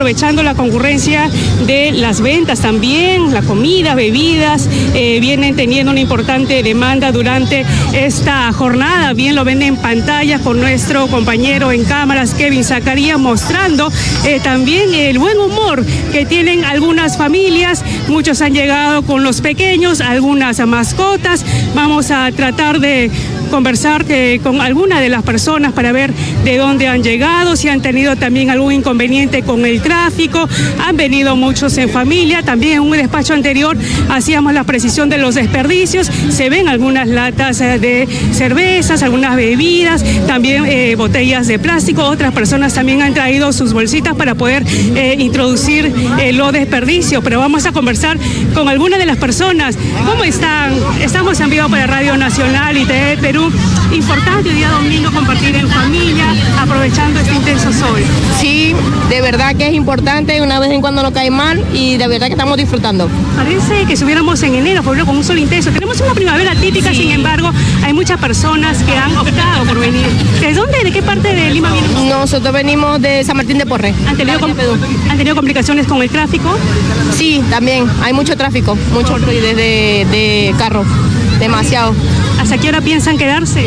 Aprovechando la concurrencia de las ventas también, la comida, bebidas, vienen teniendo una importante demanda durante esta jornada. Bien lo ven en pantalla con nuestro compañero en cámaras, Kevin Zacarías, mostrando también el buen humor que tienen algunas familias. Muchos han llegado con los pequeños, algunas mascotas. Vamos a tratar de conversar con alguna de las personas para ver de dónde han llegado, si han tenido también algún inconveniente con el tráfico. Han venido muchos en familia. También en un despacho anterior hacíamos la precisión de los desperdicios. Se ven algunas latas de cervezas, algunas bebidas, también botellas de plástico. Otras personas también han traído sus bolsitas para poder introducir los desperdicios. Pero vamos a conversar con alguna de las personas. ¿Cómo están? Estamos en vivo para Radio Nacional y TV Perú. Importante el día domingo compartir en familia, aprovechando este intenso sol. Sí, de verdad que es importante, una vez en cuando no cae mal y de verdad que estamos disfrutando. Parece que estuviéramos en enero, febrero, con un sol intenso. Tenemos una primavera típica, sí. Sin embargo, hay muchas personas que han optado por venir. ¿De dónde? ¿De qué parte de Lima vienen? Nosotros venimos de San Martín de Porres. ¿Han tenido complicaciones con el tráfico? Sí, también, hay mucho tráfico, mucho ruido de carro, demasiado. ¿Hasta qué hora piensan quedarse?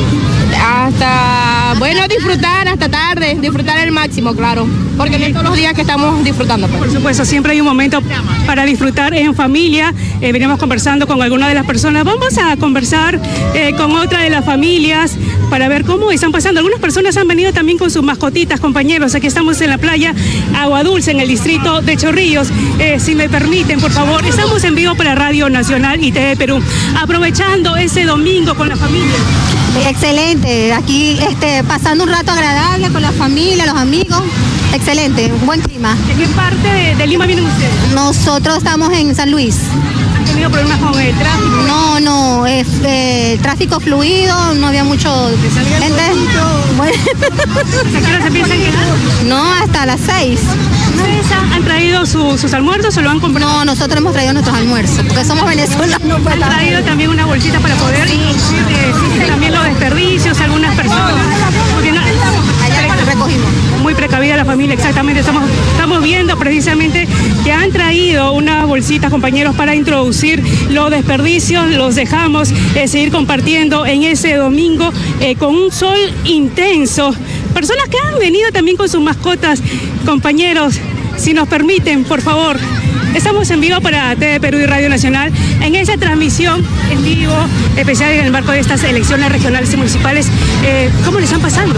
Hasta, bueno, disfrutar hasta tarde, disfrutar el máximo, claro, porque no todos los días que estamos disfrutando. Pues. Por supuesto, siempre hay un momento para disfrutar en familia. Venimos conversando con alguna de las personas. Vamos a conversar con otra de las familias para ver cómo están pasando. Algunas personas han venido también con sus mascotitas, compañeros. Aquí estamos en la playa Agua Dulce, en el distrito de Chorrillos. Si me permiten, por favor, estamos en vivo para Radio Nacional y TV Perú, aprovechando ese domingo con la familia. Excelente, aquí pasando un rato agradable con la familia, los amigos. Excelente, un buen clima. ¿De qué parte de Lima vienen ustedes? Nosotros estamos en San Luis. ¿Han tenido problemas con el tráfico? No, tráfico fluido, no había mucho gente. Bueno. ¿A qué hora se piensan quedar? No, hasta las 6. ¿Ustedes han traído sus almuerzos o lo han comprado? No, nosotros hemos traído nuestros almuerzos, porque somos venezolanos. ¿Han traído también una bolsita para poder introducir también los desperdicios a algunas personas? Allá recogimos. Muy precavida la familia, exactamente. Estamos viendo precisamente que han traído unas bolsitas, compañeros, para introducir los desperdicios. Los dejamos seguir compartiendo en ese domingo con un sol intenso. Personas que han venido también con sus mascotas, compañeros, si nos permiten, por favor. Estamos en vivo para TV Perú y Radio Nacional en esa transmisión en vivo especial en el marco de estas elecciones regionales y municipales. ¿Cómo les están pasando?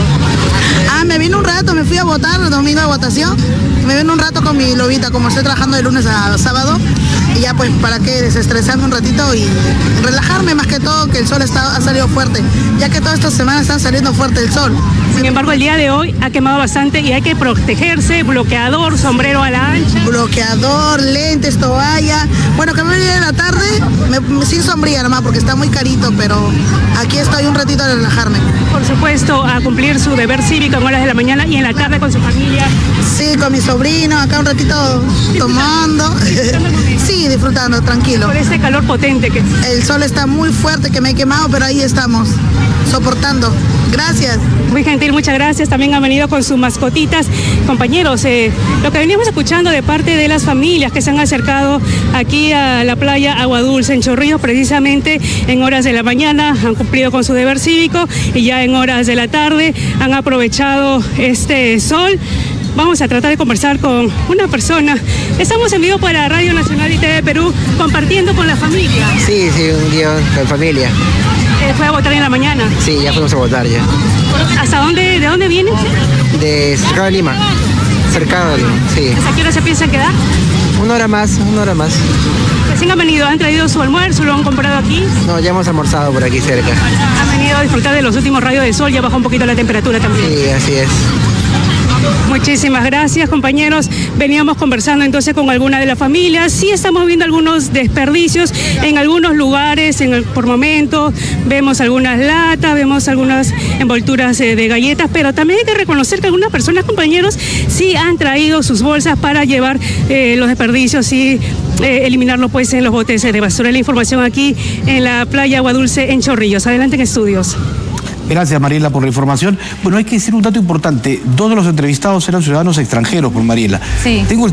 Me vine un rato, me fui a votar el domingo de votación. Me vine un rato con mi lobita, como estoy trabajando de lunes a sábado. Y ya pues para que desestresarme un ratito y relajarme, más que todo que el sol ha salido fuerte, ya que todas estas semanas están saliendo fuerte el sol. Sin embargo, el día de hoy ha quemado bastante y hay que protegerse, bloqueador, sombrero a la ancha. Bloqueador, lentes, toalla. Bueno, que me viene en la tarde, sin sombrilla nomás porque está muy carito, pero aquí estoy un ratito a relajarme. Por supuesto, a cumplir su deber cívico en horas de la mañana y en la tarde con su familia. Sí, con mi sobrino, acá un ratito tomando. Sí, disfrutando, tranquilo. Por este calor potente que... El sol está muy fuerte, que me he quemado, pero ahí estamos, soportando. Gracias. Muy gentil, muchas gracias. También han venido con sus mascotitas. Compañeros, lo que venimos escuchando de parte de las familias que se han acercado aquí a la playa Agua Dulce en Chorrillos, precisamente en horas de la mañana, han cumplido con su deber cívico y ya en horas de la tarde han aprovechado este sol. Vamos a tratar de conversar con una persona. Estamos en vivo para Radio Nacional y TV Perú, compartiendo con la familia. Sí, un día con familia. ¿Fue a votar en la mañana? Sí, ya fuimos a votar ya. ¿Hasta dónde? ¿De dónde vienen? De Cercado de Lima. Cercado de Lima, sí. ¿Hasta qué hora se piensan quedar? Una hora más. Recién han venido, ¿han traído su almuerzo? ¿Lo han comprado aquí? No, ya hemos almorzado por aquí cerca. ¿Han venido a disfrutar de los últimos rayos de sol? Ya bajó un poquito la temperatura también. Sí, así es. Muchísimas gracias, compañeros. Veníamos conversando entonces con alguna de las familias. Sí estamos viendo algunos desperdicios en algunos lugares, por momentos. Vemos algunas latas, vemos algunas envolturas de galletas, pero también hay que reconocer que algunas personas, compañeros, sí han traído sus bolsas para llevar los desperdicios y eliminarlo pues en los botes de basura. La información aquí en la playa Agua Dulce en Chorrillos. Adelante en estudios. Gracias, Mariela, por la información. Bueno, hay que decir un dato importante. 2 de los entrevistados eran ciudadanos extranjeros, por Mariela. Sí. Tengo el